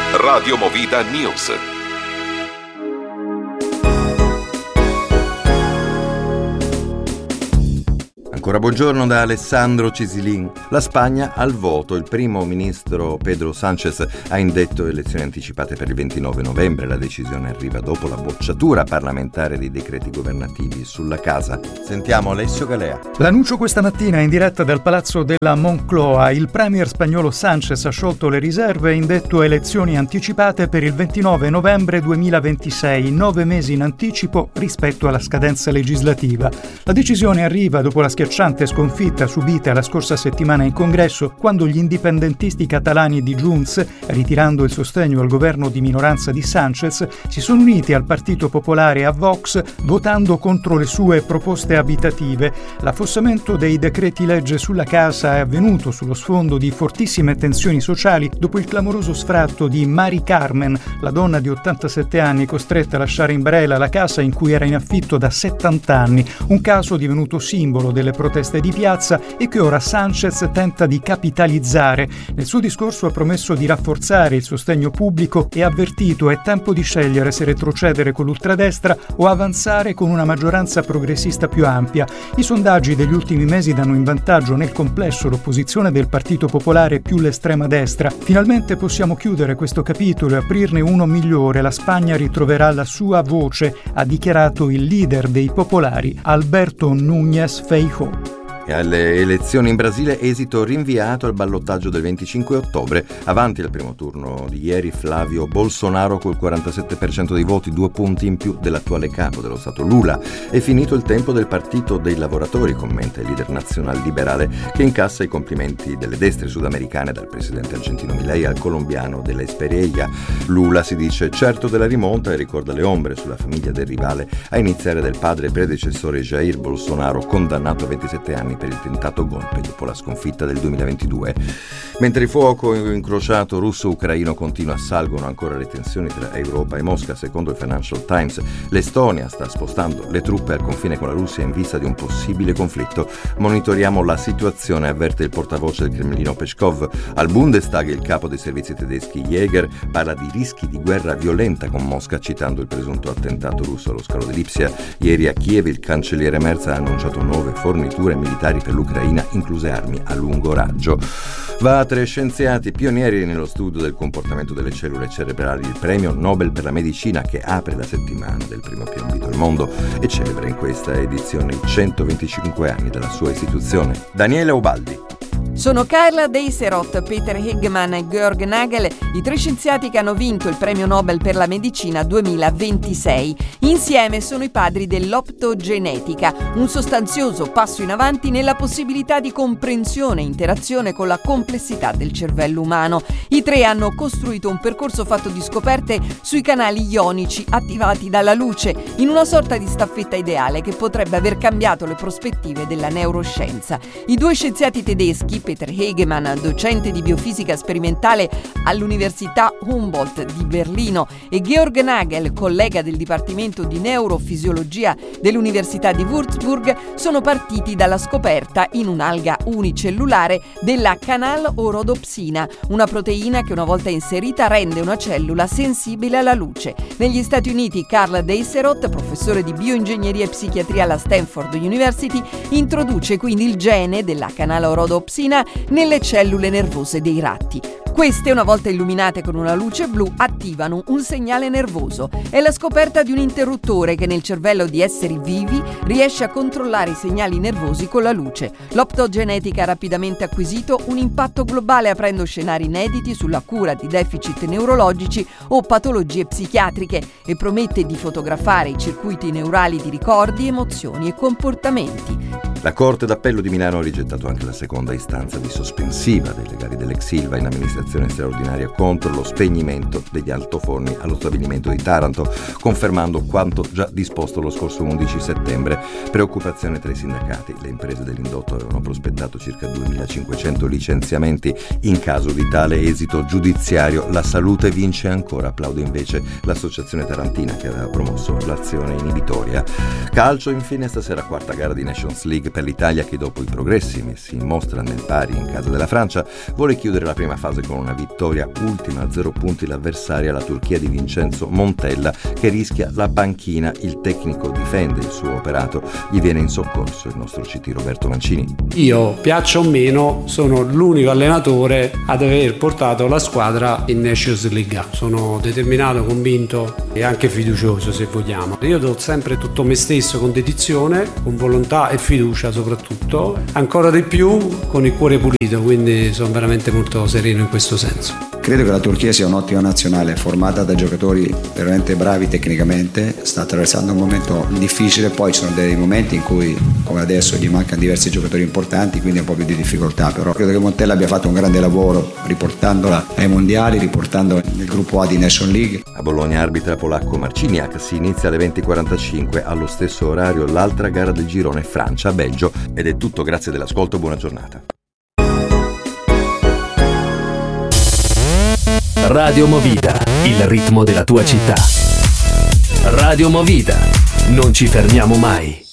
Radio Movida News. Ancora buongiorno da Alessandro Cisilin. La Spagna al voto. Il primo ministro Pedro Sánchez ha indetto elezioni anticipate per il 29 novembre. La decisione arriva dopo la bocciatura parlamentare dei decreti governativi sulla casa. Sentiamo Alessio Galea. L'annuncio questa mattina in diretta dal Palazzo della Moncloa. Il premier spagnolo Sánchez ha sciolto le riserve e indetto elezioni anticipate per il 29 novembre 2026, 9 mesi in anticipo rispetto alla scadenza legislativa. La decisione arriva dopo la schiacciante sconfitta subita la scorsa settimana in Congresso, quando gli indipendentisti catalani di Junts, ritirando il sostegno al governo di minoranza di Sánchez, si sono uniti al Partito Popolare e a Vox, votando contro le sue proposte abitative. L'affossamento dei decreti legge sulla casa è avvenuto sullo sfondo di fortissime tensioni sociali dopo il clamoroso sfratto di Mari Carmen, la donna di 87 anni costretta a lasciare in Brela la casa in cui era in affitto da 70 anni, un caso divenuto simbolo delle proteste di piazza e che ora Sánchez tenta di capitalizzare. Nel suo discorso ha promesso di rafforzare il sostegno pubblico e ha avvertito: è tempo di scegliere se retrocedere con l'ultradestra o avanzare con una maggioranza progressista più ampia. I sondaggi degli ultimi mesi danno in vantaggio nel complesso l'opposizione del Partito Popolare più l'estrema destra. Finalmente possiamo chiudere questo capitolo e aprirne uno migliore. La Spagna ritroverà la sua voce, ha dichiarato il leader dei popolari, Alberto Núñez Feijóo. E alle elezioni in Brasile, esito rinviato al ballottaggio del 25 ottobre. Avanti al primo turno di ieri Flavio Bolsonaro col 47% dei voti, 2 punti in più dell'attuale capo dello Stato Lula. È finito il tempo del partito dei lavoratori, commenta il leader nazional liberale, che incassa i complimenti delle destre sudamericane, dal presidente argentino Milei al colombiano della Espriella. Lula si dice certo della rimonta e ricorda le ombre sulla famiglia del rivale, a iniziare dal padre predecessore Jair Bolsonaro, condannato a 27 anni per il tentato golpe dopo la sconfitta del 2022. Mentre il fuoco incrociato russo-ucraino continua, salgono ancora le tensioni tra Europa e Mosca. Secondo il Financial Times, l'Estonia sta spostando le truppe al confine con la Russia in vista di un possibile conflitto. Monitoriamo la situazione, avverte il portavoce del Cremlino Peskov. Al Bundestag il capo dei servizi tedeschi Jäger parla di rischi di guerra violenta con Mosca, citando il presunto attentato russo allo scalo di Lipsia. Ieri a Kiev il cancelliere Merz ha annunciato nuove forniture militari per l'Ucraina, incluse armi a lungo raggio. Va a 3 scienziati pionieri nello studio del comportamento delle cellule cerebrali il premio Nobel per la medicina, che apre la settimana del primo piambito al mondo e celebra in questa edizione i 125 anni dalla sua istituzione. Daniele Ubaldi. Sono Carla Deiserot, Peter Hegemann e Georg Nagel, i 3 scienziati che hanno vinto il premio Nobel per la medicina 2026. Insieme sono i padri dell'optogenetica, un sostanzioso passo in avanti nella possibilità di comprensione e interazione con la complessità del cervello umano. I 3 hanno costruito un percorso fatto di scoperte sui canali ionici attivati dalla luce, in una sorta di staffetta ideale che potrebbe aver cambiato le prospettive della neuroscienza. I 2 scienziati tedeschi, Peter Hegemann, docente di biofisica sperimentale all'Università Humboldt di Berlino, e Georg Nagel, collega del Dipartimento di Neurofisiologia dell'Università di Würzburg, sono partiti dalla scoperta in un'alga unicellulare della canal-orodopsina, una proteina che una volta inserita rende una cellula sensibile alla luce. Negli Stati Uniti Carl Deiserot, professore di bioingegneria e psichiatria alla Stanford University, introduce quindi il gene della canal-orodopsina nelle cellule nervose dei ratti. Queste, una volta illuminate con una luce blu, attivano un segnale nervoso. È la scoperta di un interruttore che nel cervello di esseri vivi riesce a controllare i segnali nervosi con la luce. L'optogenetica ha rapidamente acquisito un impatto globale, aprendo scenari inediti sulla cura di deficit neurologici o patologie psichiatriche, e promette di fotografare i circuiti neurali di ricordi, emozioni e comportamenti. La Corte d'Appello di Milano ha rigettato anche la seconda istanza di sospensiva dei legali dell'ex Ilva in amministrazione straordinaria contro lo spegnimento degli altoforni allo stabilimento di Taranto, confermando quanto già disposto lo scorso 11 settembre. Preoccupazione tra i sindacati. Le imprese dell'indotto avevano prospettato circa 2.500 licenziamenti in caso di tale esito giudiziario. La salute vince ancora, applaude invece l'associazione tarantina che aveva promosso l'azione inibitoria. Calcio, infine, stasera quarta gara di Nations League anche per l'Italia che dopo i progressi messi in mostra nel pari in casa della Francia vuole chiudere la prima fase con una vittoria ultima a 0 punti l'avversaria, la Turchia di Vincenzo Montella, che rischia la panchina. Il tecnico difende il suo operato, gli viene in soccorso il nostro CT Roberto Mancini. Io, piaccia o meno, sono l'unico allenatore ad aver portato la squadra in Nations League. Sono determinato, convinto e anche fiducioso, se vogliamo. Io do sempre tutto me stesso con dedizione, con volontà e fiducia soprattutto, ancora di più con il cuore pulito, quindi sono veramente molto sereno in questo senso. Credo che la Turchia sia un'ottima nazionale formata da giocatori veramente bravi tecnicamente, sta attraversando un momento difficile, poi ci sono dei momenti in cui, come adesso, gli mancano diversi giocatori importanti, quindi è un po' più di difficoltà, però credo che Montella abbia fatto un grande lavoro riportandola ai mondiali, riportandola nel gruppo A di Nation League. A Bologna arbitra polacco Marciniak, si inizia alle 20:45, allo stesso orario l'altra gara del girone Francia-Belgio. Ed è tutto, grazie dell'ascolto, buona giornata. Radio Movida, il ritmo della tua città. Radio Movida, non ci fermiamo mai.